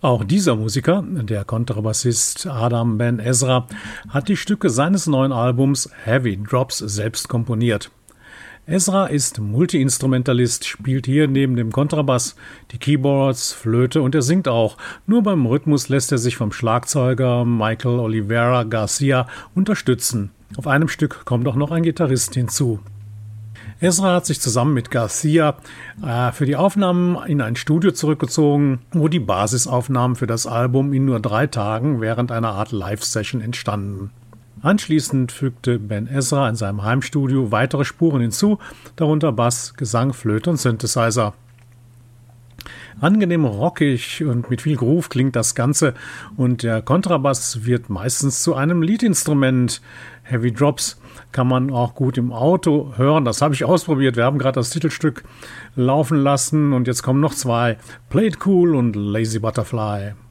Auch dieser Musiker, der Kontrabassist Adam Ben Ezra, hat die Stücke seines neuen Albums Heavy Drops selbst komponiert. Ezra ist Multiinstrumentalist, spielt hier neben dem Kontrabass die Keyboards, Flöte und er singt auch. Nur beim Rhythmus lässt er sich vom Schlagzeuger Michael Oliveira Garcia unterstützen. Auf einem Stück kommt auch noch ein Gitarrist hinzu. Ezra hat sich zusammen mit Garcia für die Aufnahmen in ein Studio zurückgezogen, wo die Basisaufnahmen für das Album in nur 3 Tagen während einer Art Live-Session entstanden. Anschließend fügte Ben Ezra in seinem Heimstudio weitere Spuren hinzu, darunter Bass, Gesang, Flöte und Synthesizer. Angenehm rockig und mit viel Groove klingt das Ganze und der Kontrabass wird meistens zu einem Leadinstrument. Heavy Drops kann man auch gut im Auto hören, das habe ich ausprobiert. Wir haben gerade das Titelstück laufen lassen und jetzt kommen noch 2, Play It Cool und Lazy Butterfly.